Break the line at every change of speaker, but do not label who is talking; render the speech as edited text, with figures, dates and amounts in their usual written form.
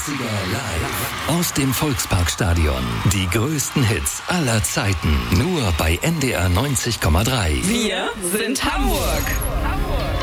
80er live aus dem Volksparkstadion. Die größten Hits aller Zeiten. Nur bei NDR 90,3.
Wir sind Hamburg.